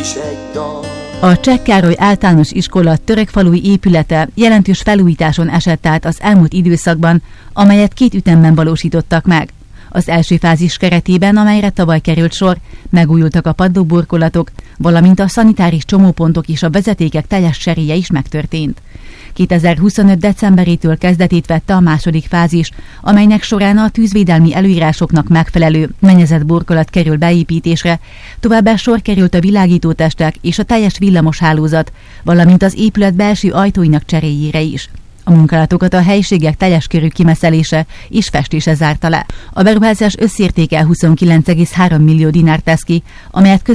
A Cseh Károly Általános Iskola Törekfalui épülete jelentős felújításon esett át az elmúlt időszakban, amelyet 2 ütemben valósítottak meg. Az első fázis keretében, amelyre tavaly került sor, megújultak a padlóburkolatok, valamint a szanitáris csomópontok és a vezetékek teljes cseréje is megtörtént. 2025. decemberétől kezdetét vette a második fázis, amelynek során a tűzvédelmi előírásoknak megfelelő mennyezetburkolat kerül beépítésre, továbbá sor került a világítótestek és a teljes villamoshálózat, valamint az épület belső ajtóinak cseréjére is. A munkálatokat a helyiségek teljes körű kimeszelése és festése zárta le. A beruházás összértéke 29,3 millió dinár tesz ki, amelyet